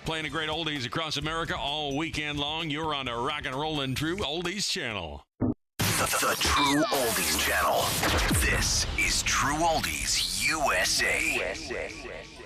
Playing a great oldies across America all weekend long. You're on the Rock and Rollin' True Oldies channel. The True Oldies channel. This is True Oldies USA.